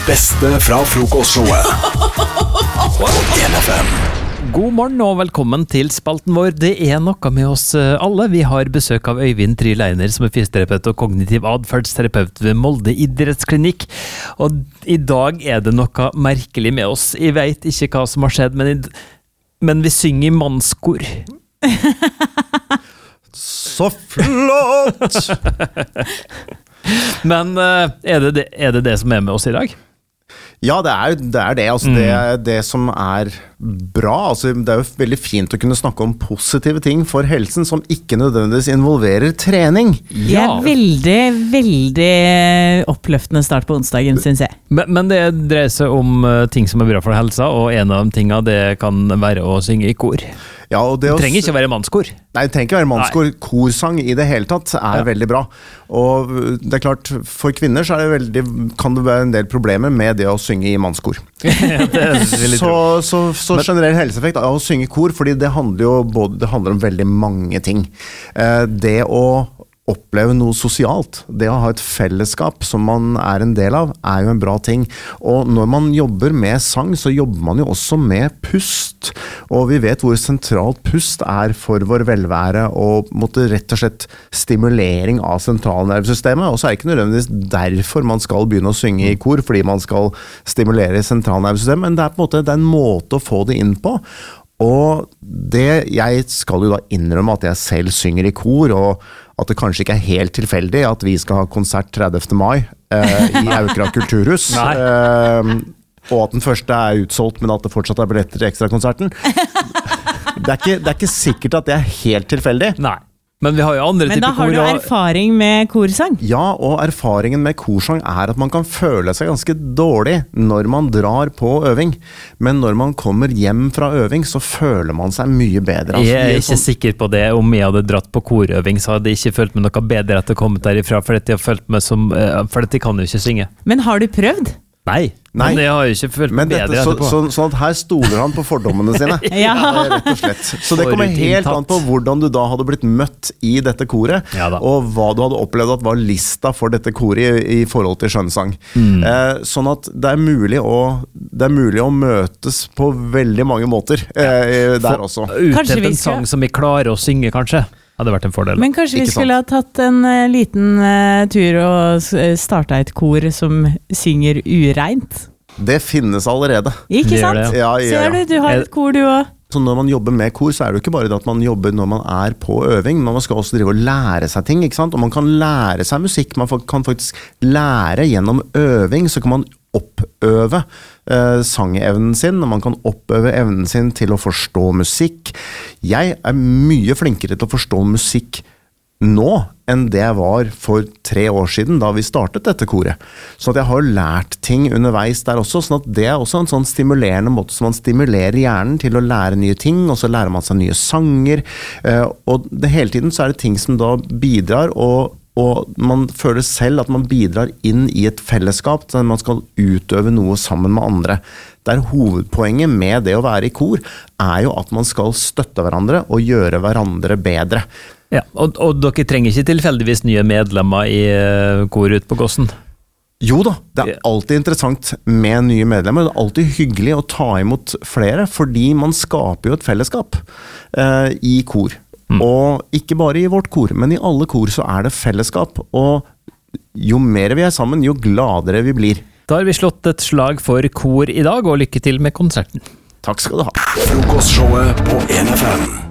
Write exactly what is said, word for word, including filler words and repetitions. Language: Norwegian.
beste fra frokostshowet på en F M. God morgen og velkommen til spalten vår. Det er noe med oss alle. Vi har besøk av Øyvind Tryleiner, som er fysioterapeut og kognitiv adferdsterapeut ved Molde idrettsklinikk. Og i dag er det noe merkelig med oss. Jeg vet ikke hva som har skjedd, men, i, men vi synger i mannskor. Så flott! Men er det det, er det det som er med oss i dag? Ja, det er det. Er det. Altså, mm. det er det som er bra. Altså, det er jo veldig fint å kunne snakke om positive ting for helsen som ikke nødvendigvis involverer trening. Ja. Det er veldig, veldig oppløftende start på onsdagen, synes jeg. Men, men det dreier seg om ting som er bra for helsa, og en av de tingene det kan være å synge i kor. Ja, og det, det trenger ikke å være mannskor. Nei, det trenger ikke å være mannskor. Korsang i det hele tatt er ja. veldig bra. Og det er klart, for kvinner så er det veldig, kan det være en del problemer med det å synge i mannskor. Ja, så, så, så Men, generell helseeffekt av å synge i kor, fordi det handler jo både, det handler om veldig mange ting. Det å oppleve noe sosialt, det å ha et fellesskap som man er en del av, er jo en bra ting. Og når man jobber med sang, så jobber man jo også med pust. Og vi vet hvor sentralt pust er for vår velvære, og måtte rett og slett stimulering av sentralnervesystemet. Og så er det ikke nødvendigvis derfor man skal begynne å synge i kor, fordi man skal stimulere sentralnervesystemet, men det er på en måte det er en måte å få det inn på. Og det, jeg skal jo da innrømme at jeg selv synger i kor, og at det kanskje ikke er helt tilfeldig at vi skal ha konsert tredivte mai eh, i Aukra kulturhus. eh, og at den første er utsolgt, men at det fortsatt er billetter til ekstrakonserten. Det er ikke, det er ikke sikkert at det er helt tilfeldig. Nei. Men vi har jo andre Men da typer kor. Men da har du erfaring med korsang? Ja, og erfaringen med korsang er at man kan føle seg ganske dårlig når man drar på øving. Men når man kommer hjem fra øving, så føler man seg mye bedre. Altså, jeg er ikke sånn... sikker på det. Om jeg hadde dratt på korøving, så hadde jeg ikke følt meg noe bedre etter å komme derifra, for jeg har følt meg som, for jeg kan jo ikke synge. Men har du prøvd? Nei, Nei, men jeg har jo ikke følt meg bedre dette, så, etterpå. Så, sånn at her stoler han på fordommene sine, ja. rett og slett. Så det kommer helt an på hvordan du da hadde blitt møtt i dette koret, ja, og hva du hadde opplevd at var lista for dette koret i, i forhold til skjønnsang. Mm. Eh, sånn at det er, mulig å, det er mulig å møtes på veldig mange måter eh, der også. Utdelt en sang som vi klarer å synge, kanskje. Hadde vært en fordel. Men kanskje Ikke vi skulle sant? ha tatt en uh, liten uh, tur og starta et kor som synger ureint? Det finnes allerede. Ikke sant? Det, ja. Ja, ja, ja. Ser du, du har et kor du også. Så når man jobber med kor, så er det jo ikke bare det at man jobber når man er på øving, men man skal også drive og lære seg ting, ikke sant? Og man kan lære seg musikk, man kan faktisk lære gjennom øving, så kan man oppøve eh, sangevnen sin, og man kan oppøve evnen sin til å forstå musikk. Jeg er mye flinkere til å forstå musikk nå enn det jeg var for tre år siden da vi startet dette koret. Så at jeg har lært ting underveis der også, sånn at det er også en sånn stimulerende måte som man stimulerer hjernen til å lære nye ting, og så lærer man seg nye sanger, eh, og det hele tiden så er det ting som da bidrar, og Og man føler selv at man bidrar inn i et fellesskap, der man skal utøve noe sammen med andre. Der hovedpoenget med det å være i kor, er jo at man skal støtte hverandre og gjøre hverandre bedre. Ja, og, og dere trenger ikke tilfeldigvis nye medlemmer i kor ut på Gossen? Jo da, det er alltid interessant med nye medlemmer. Det er alltid hyggelig å ta imot flere, fordi man skaper jo et fellesskap eh, i kor. Mm. Og ikke bare i vårt kor, men i alle kor så er det fellesskap, og jo mer vi er sammen, jo gladere vi blir. Da har vi slått et slag for kor i dag, og lykke til med konserten. Takk skal du ha. Frokostshowet på en F M.